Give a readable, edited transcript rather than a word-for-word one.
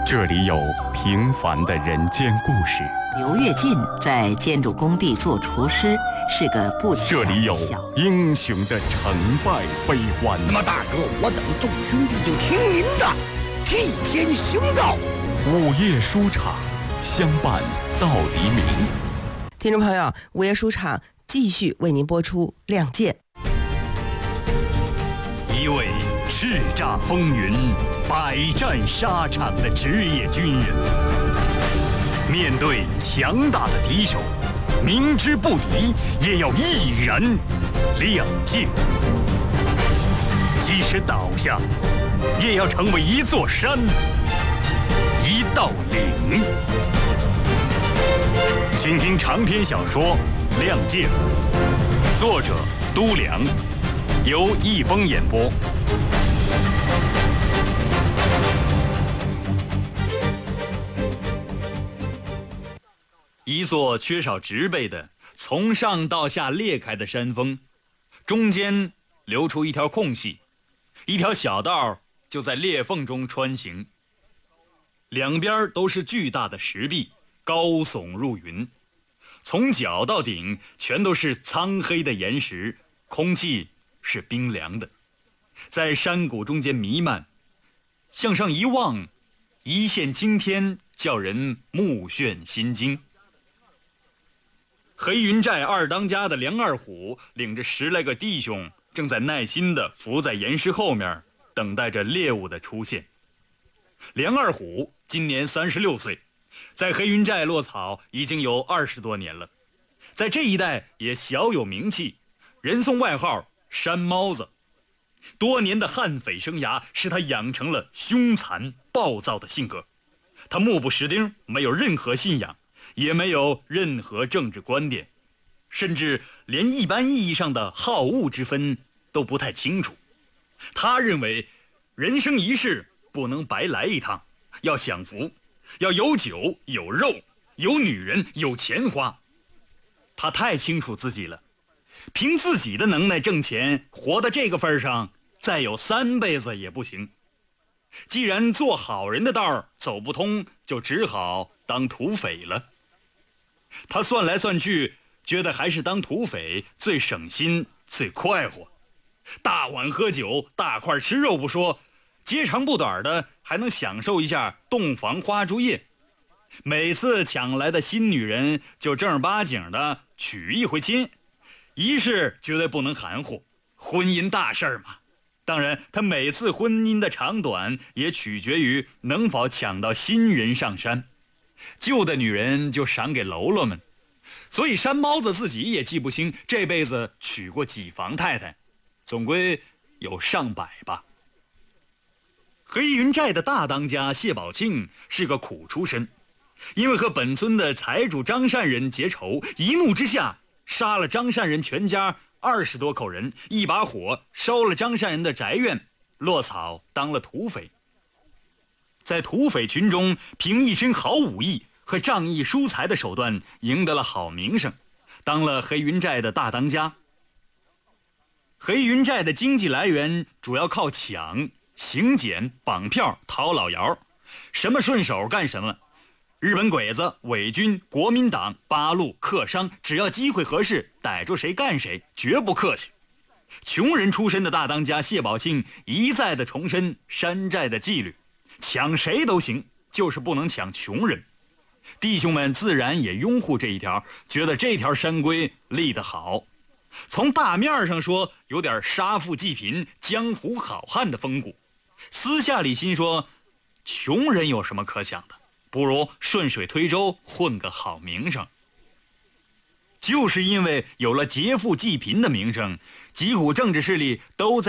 这里有平凡的人间故事。 刘跃进在建筑工地做厨师，是个不起眼的小。 这里有英雄的成败悲欢。 那么大哥，我等众兄弟就听您的，替天行道。 午夜书场，相伴到黎明。 听众朋友，午夜书场继续为您播出《亮剑》。 一位叱咤风云、百战沙场的职业军人，面对强大的敌手，明知不敌也要毅然亮剑。即使倒下，也要成为一座山、一道岭。请听长篇小说《亮剑》，作者都良，由易峰演播。一座缺少植被的、从上到下裂开的山峰，中间留出一条空隙，一条小道就在裂缝中穿行。两边都是巨大的石壁，高耸入云，从脚到顶全都是苍黑的岩石，空气是冰凉的，在山谷中间弥漫，向上一望，一线青天，叫人目眩心惊。黑云寨二当家的梁二虎领着10来个弟兄，正在耐心地伏在岩石后面，等待着猎物的出现。梁二虎今年36岁，在黑云寨落草已经有20多年了，在这一带也小有名气，人送外号山猫子。多年的悍匪生涯使他养成了凶残暴躁的性格，他目不识丁，没有任何信仰，也没有任何政治观点，甚至连一般意义上的好恶之分都不太清楚。他认为人生一世不能白来一趟，要享福，要有酒有肉有女人有钱花。他太清楚自己了，凭自己的能耐挣钱，活到这个份上，再有3辈子也不行。既然做好人的道走不通，就只好当土匪了。他算来算去，觉得还是当土匪最省心最快活，大碗喝酒，大块吃肉不说，截长不短的还能享受一下洞房花烛夜。每次抢来的新女人就正儿八经的娶一回亲，仪式绝对不能含糊，婚姻大事儿嘛。当然他每次婚姻的长短也取决于能否抢到新人上山，旧的女人就赏给喽啰们。所以山猫子自己也记不清这辈子娶过几房太太，总归有上百吧。黑云寨的大当家谢宝庆是个苦出身，因为和本村的财主张善人结仇，一怒之下杀了张善人全家20多口人，一把火烧了张善人的宅院，落草当了土匪。在土匪群中，凭一身好武艺和仗义疏财的手段赢得了好名声，当了黑云寨的大当家。黑云寨的经济来源主要靠抢、行检、绑票、讨老窑，什么顺手干什么。日本鬼子、伪军、国民党、八路、客商，只要机会合适，逮住谁干谁，绝不客气。穷人出身的大当家谢宝庆一再地重申山寨的纪律，抢谁都行，就是不能抢穷人。弟兄们自然也拥护这一条，觉得这条山规立得好。从大面上说，有点杀富济贫、江湖好汉的风骨，私下里心说，穷人有什么可抢的，不如顺水推舟，混个好名声。就是因为有了劫富济贫的名声，几股政治势力都在